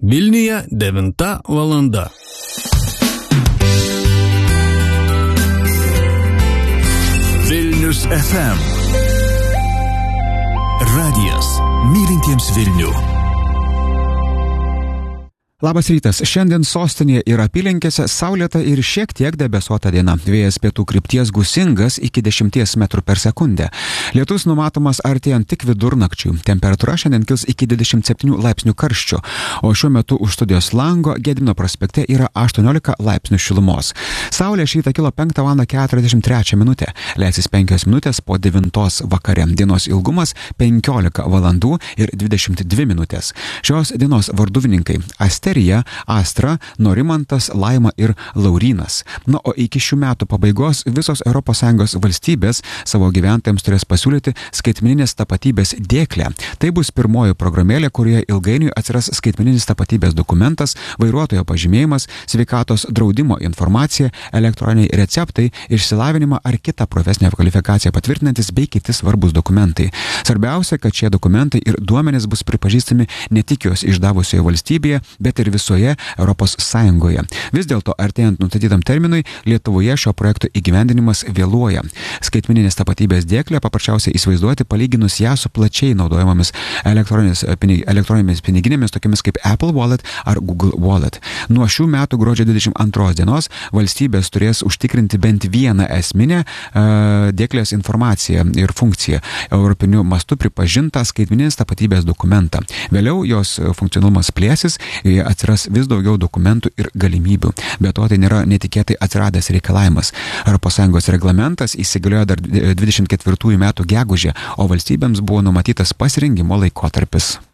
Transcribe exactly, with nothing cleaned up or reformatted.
Vilniuje devinta valanda. Vilnius F M. Radijas mylintiems Vilnių. Labas rytas. Šiandien sostinėje ir apylinkėse saulėta ir šiek tiek debesuota diena. Vėjas pietų krypties gūsingas iki dešimties metrų per sekundę. Lietus numatomas artėjant tik vidurnakčiui. Temperatūra šiandien kils iki dvidešimt septynių laipsnių karščio, o šiuo metu už studijos lango Gedimino prospekte yra aštuoniolika laipsnių šilumos. Saulė šį rytą kilo penktą valandą keturiasdešimt trečią minutę. Leisis penkios minutės po devintos vakare. Dienos ilgumas penkiolika valandų ir dvidešimt dvi minutės. Šios dienos varduvininkai Asterija, Astra, Norimantas, Laima ir Laurynas. Na, o iki šių metų pabaigos visos Europos Sąjungos valstybės savo gyventojams turės pasiūlyti skaitmeninės tapatybės dėklę. Tai bus pirmoji programėlė, kurioje ilgainiui atsiras skaitmeninis tapatybės dokumentas, vairuotojo pažymėjimas, sveikatos draudimo informacija, elektroniniai receptai, išsilavinimą ar kitą profesinę kvalifikaciją patvirtinantis bei kiti svarbus dokumentai. Svarbiausia, kad šie dokumentai ir duomenys bus pripažįstami ne tik jos išdavusioje valstybėje, bet ir visoje Europos Sąjungoje. Vis dėlto, artėjant nustatytam terminui, Lietuvoje šio projekto įgyvendinimas vėluoja. Skaitmeninės tapatybės dėklę paprasčiausiai įsivaizduoti palyginus ją su plačiai naudojamomis elektroninėmis piniginėmis, tokiamis kaip Apple Wallet ar Google Wallet. Nuo šių metų gruodžio dvidešimt antros dienos valstybės turės užtikrinti bent vieną esminę uh, dėklės informaciją ir funkciją, europiniu mastu pripažintą skaitmeninės tapatybės dokumentą. Vėliau jos funkcionalumas plėsis, atsiras vis daugiau dokumentų ir galimybių. Be to, tai nėra netikėtai atsiradęs reikalavimas. Europos Sąjungos reglamentas įsigaliojo dar dvidešimt ketvirtųjų metų gegužę, o valstybėms buvo numatytas pasirengimo laikotarpis.